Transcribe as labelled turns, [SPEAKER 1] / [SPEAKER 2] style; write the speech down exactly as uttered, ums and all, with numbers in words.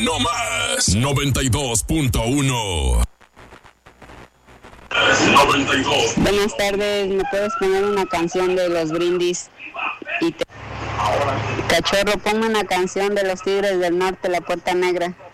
[SPEAKER 1] no más. noventa y dos punto uno. noventa y dos.
[SPEAKER 2] Buenas tardes, ¿me puedes poner una canción de Los Brindis? Y te... Cachorro, ponme una canción de Los Tigres del Norte, La Puerta Negra.